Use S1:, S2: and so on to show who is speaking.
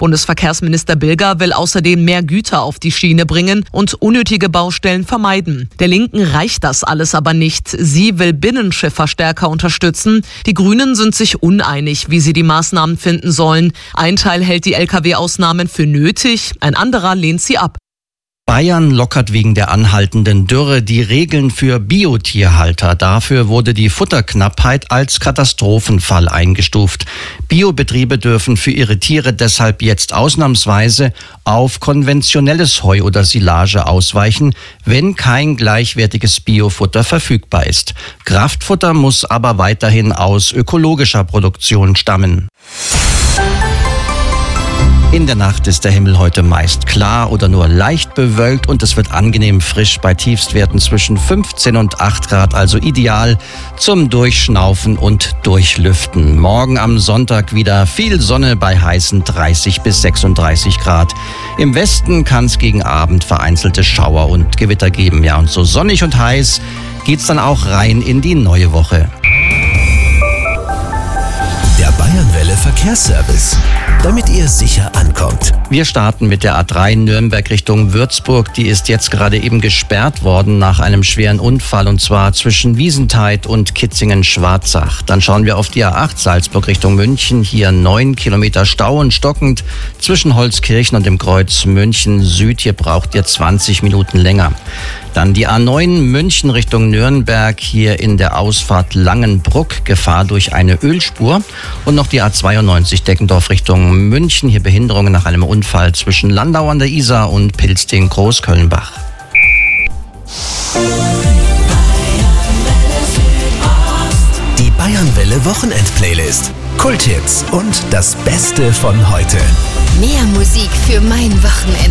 S1: Bundesverkehrsminister Bilger will außerdem mehr Güter auf die Schiene bringen und unnötige Baustellen vermeiden. Der Linken reicht das alles aber nicht. Sie will Binnenschiffer stärker unterstützen. Die Grünen sind sich uneinig, wie sie die Maßnahmen finden sollen. Ein Teil hält die Lkw-Ausnahmen für nötig, ein anderer lehnt sie ab.
S2: Bayern lockert wegen der anhaltenden Dürre die Regeln für Biotierhalter. Dafür wurde die Futterknappheit als Katastrophenfall eingestuft. Biobetriebe dürfen für ihre Tiere deshalb jetzt ausnahmsweise auf konventionelles Heu oder Silage ausweichen, wenn kein gleichwertiges Biofutter verfügbar ist. Kraftfutter muss aber weiterhin aus ökologischer Produktion stammen. In der Nacht ist der Himmel heute meist klar oder nur leicht bewölkt und es wird angenehm frisch bei Tiefstwerten zwischen 15 und 8 Grad, also ideal zum Durchschnaufen und Durchlüften. Morgen am Sonntag wieder viel Sonne bei heißen 30 bis 36 Grad. Im Westen kann es gegen Abend vereinzelte Schauer und Gewitter geben. Ja, und so sonnig und heiß geht's dann auch rein in die neue Woche.
S3: Der Bayernwelle Verkehrsservice, damit ihr sicher ankommt.
S2: Wir starten mit der A3 Nürnberg Richtung Würzburg. Die ist jetzt gerade eben gesperrt worden nach einem schweren Unfall, und zwar zwischen Wiesentheid und Kitzingen-Schwarzach. Dann schauen wir auf die A8 Salzburg Richtung München. Hier 9 Kilometer Stau und stockend zwischen Holzkirchen und dem Kreuz München Süd. Hier braucht ihr 20 Minuten länger. Dann die A9 München Richtung Nürnberg, hier in der Ausfahrt Langenbruck, Gefahr durch eine Ölspur. Und noch die A92 Deckendorf Richtung München, hier Behinderungen nach einem Unfall zwischen Landau an der Isar und Pilsting-Großkölnbach.
S3: Die Bayernwelle Wochenend-Playlist. Kulthits und das Beste von heute.
S4: Mehr Musik für mein Wochenende.